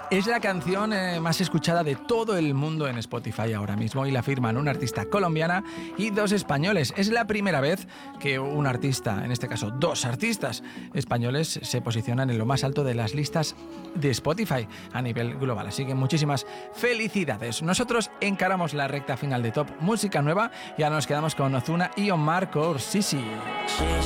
Es la canción más escuchada de todo el mundo en Spotify ahora mismo y la firman una artista colombiana y dos españoles. Es la primera vez que un artista, en este caso dos artistas españoles, se posicionan en lo más alto de las listas de Spotify a nivel global. Así que muchísimas felicidades. Nosotros encaramos la recta final de Top Música Nueva y ahora nos quedamos con Ozuna y Omar Corsisi.